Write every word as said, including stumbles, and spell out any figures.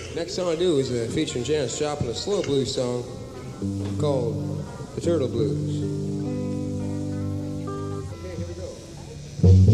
Next song I do is uh, featuring Janis Joplin, a slow blues song called The Turtle Blues.